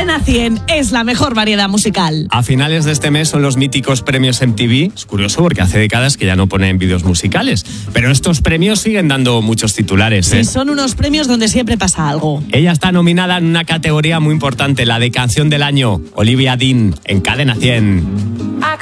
Cadena 100 es la mejor variedad musical. A finales de este mes son los míticos premios MTV. Es curioso porque hace décadas que ya no ponen vídeos musicales. Pero estos premios siguen dando muchos titulares. Sí, son unos premios donde siempre pasa algo. Ella está nominada en una categoría muy importante, la de canción del año. Olivia Dean, en Cadena 100.